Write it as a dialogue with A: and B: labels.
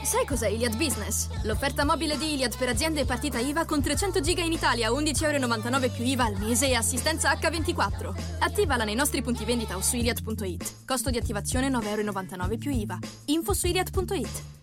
A: Sai cos'è Iliad Business? L'offerta mobile di Iliad per aziende e partita IVA con 300 giga in Italia, 11,99 € più IVA al mese e assistenza H24. Attivala nei nostri punti vendita o su iliad.it. Costo di attivazione 9,99 € più IVA. Info su iliad.it.